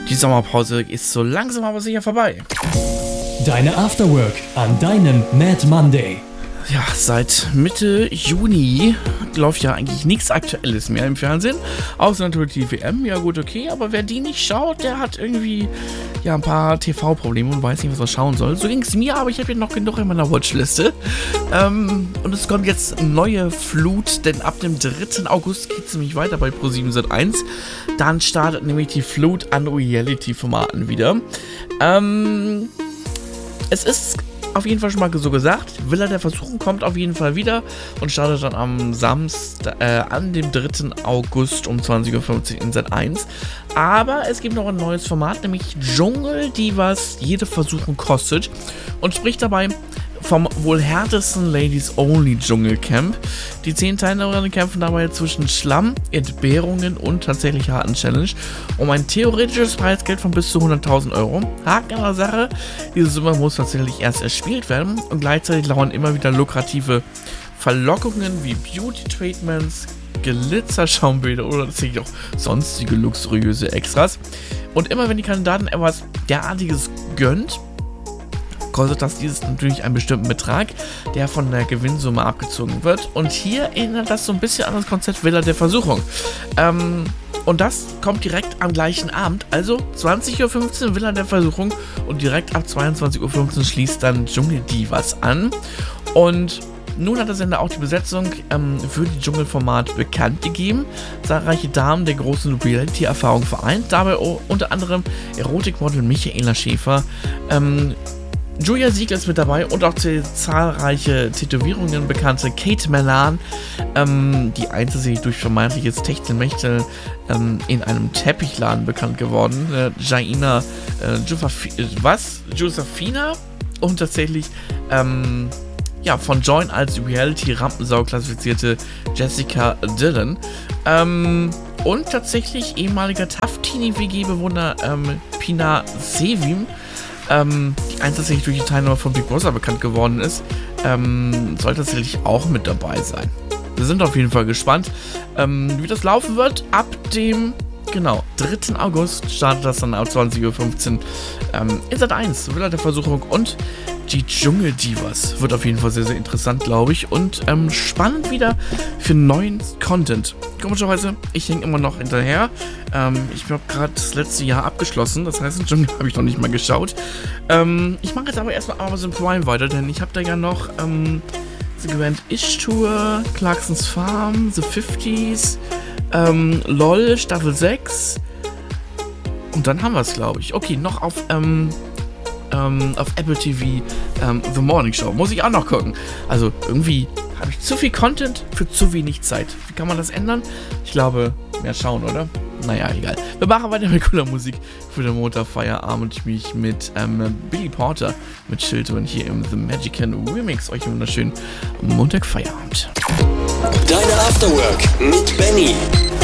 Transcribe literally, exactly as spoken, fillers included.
Die Sommerpause ist so langsam aber sicher vorbei. Deine Afterwork an deinem Mad Monday. Ja, seit Mitte Juni läuft ja eigentlich nichts Aktuelles mehr im Fernsehen, außer natürlich die W M. Ja gut, okay, aber wer die nicht schaut, der hat irgendwie ja ein paar T V-Probleme und weiß nicht, was er schauen soll. So ging es mir, aber ich habe hier noch genug in meiner Watchliste. Ähm, und es kommt jetzt eine neue Flut, denn ab dem dritten August geht es nämlich weiter bei ProSieben Sat eins. Dann startet nämlich die Flut an Reality-Formaten wieder. Ähm, es ist auf jeden Fall schon mal so gesagt, Villa der Versuchung kommt auf jeden Fall wieder und startet dann am Samstag, äh, an dem dritten August um zwanzig Uhr fünfzig in Sat eins. Aber es gibt noch ein neues Format, nämlich Dschungel, die was jede Versuchung kostet und spricht dabei vom wohl härtesten Ladies-Only-Dschungelcamp. Die zehn Teilnehmerinnen kämpfen dabei zwischen Schlamm, Entbehrungen und tatsächlich harten Challenge um ein theoretisches Preisgeld von bis zu hunderttausend Euro. Haken an der Sache, diese Summe muss tatsächlich erst erspielt werden und gleichzeitig lauern immer wieder lukrative Verlockungen wie Beauty-Treatments, Glitzerschaumbäder oder tatsächlich auch sonstige luxuriöse Extras. Und immer wenn die Kandidaten etwas derartiges gönnt, kostet das dieses natürlich einen bestimmten Betrag, der von der Gewinnsumme abgezogen wird. Und hier erinnert das so ein bisschen an das Konzept Villa der Versuchung. Ähm, und das kommt direkt am gleichen Abend, also zwanzig Uhr fünfzehn Villa der Versuchung und direkt ab zweiundzwanzig Uhr fünfzehn schließt dann Dschungeldivas an. Und nun hat der Sender auch die Besetzung ähm, für die Dschungelformat bekannt gegeben. Zahlreiche Damen der großen Reality-Erfahrung vereint, dabei auch unter anderem Erotikmodel Michaela Schäfer, ähm, Julia Siegel ist mit dabei und auch die zahlreiche Tätowierungen bekannte Kate Melan, ähm, die einzig durch vermeintliches Techtelmechtel ähm, in einem Teppichladen bekannt geworden, äh, Jaina äh, Josefi- was? Josefina und tatsächlich ähm, ja, von Join als Reality-Rampensau klassifizierte Jessica Dillon ähm, und tatsächlich ehemaliger Taftini-W G-Bewohner ähm, Pina Sevim, Ähm, die eins tatsächlich durch die Teilnahme von Big Brother bekannt geworden ist, ähm, soll tatsächlich auch mit dabei sein. Wir sind auf jeden Fall gespannt, ähm, wie das laufen wird. Ab dem, genau, dritten August startet das dann ab zwanzig Uhr fünfzehn ähm, in Sat eins, Villa der Versuchung und die Dschungeldivas. Wird auf jeden Fall sehr, sehr interessant, glaube ich, und ähm, spannend wieder für neuen Content. Komischerweise, ich hänge immer noch hinterher. Ähm, ich habe gerade das letzte Jahr abgeschlossen, das heißt, den Dschungel habe ich noch nicht mal geschaut. Ähm, ich mache jetzt aber erstmal Amazon Prime weiter, denn ich habe da ja noch ähm, The Grand Ish Tour, Clarksons Farm, The fünfziger, ähm, LOL, Staffel sechs und dann haben wir es, glaube ich. Okay, noch auf, ähm, ähm, auf Apple T V ähm, The Morning Show. Muss ich auch noch gucken. Also irgendwie habe ich zu viel Content für zu wenig Zeit. Wie kann man das ändern? Ich glaube, mehr schauen, oder? Naja, egal. Wir machen weiter mit cooler Musik für den Montagfeierabend. Ich mich mit ähm, Billy Porter mit Children hier im The Magican Remix. Euch einen wunderschönen Montagfeierabend. Deine Afterwork mit Benny.